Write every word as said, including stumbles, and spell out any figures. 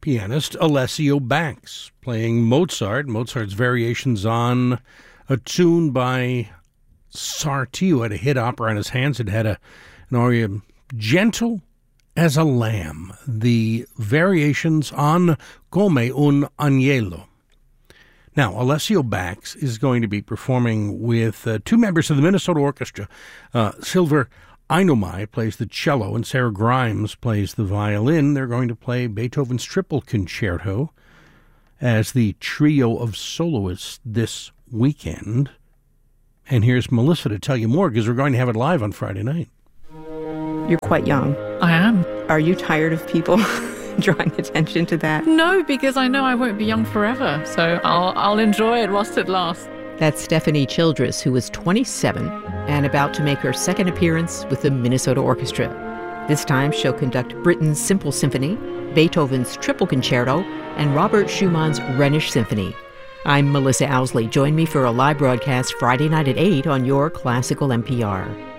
pianist Alessio Banks, playing Mozart, Mozart's variations on a tune by Satie, who had a hit opera in his hands. It had a, an aria, Gentle as a Lamb, the variations on Come un Agnello. Now, Alessio Banks is going to be performing with uh, two members of the Minnesota Orchestra. Uh, Silver Ainomai plays the cello, and Sarah Grimes plays the violin. They're going to play Beethoven's Triple Concerto as the trio of soloists this weekend. And here's Melissa to tell you more, because we're going to have it live on Friday night. You're quite young. I am. Are you tired of people drawing attention to that? No, because I know I won't be young forever, so I'll, I'll enjoy it whilst it lasts. That's Stephanie Childress, who is twenty-seven and about to make her second appearance with the Minnesota Orchestra. This time she'll conduct Britten's Simple Symphony, Beethoven's Triple Concerto, and Robert Schumann's Rhenish Symphony. I'm Melissa Owsley. Join me for a live broadcast Friday night at eight on your Classical N P R.